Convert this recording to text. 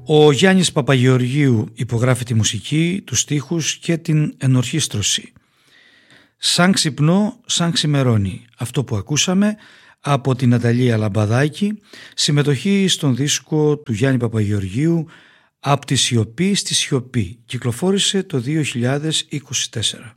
Ο Γιάννης Παπαγεωργίου υπογράφει τη μουσική, τους στίχους και την ενορχήστρωση. «Σαν ξυπνώ, σαν ξημερώνει», αυτό που ακούσαμε από την Ναταλία Λαμπαδάκη, συμμετοχή στον δίσκο του Γιάννη Παπαγεωργίου «Από τη σιωπή στη σιωπή», κυκλοφόρησε το 2024.